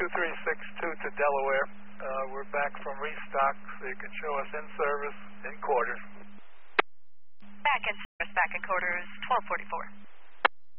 2362 to Delaware. We're back from restock, so you can show us in service in quarters. Back in service, back in quarters, 1244.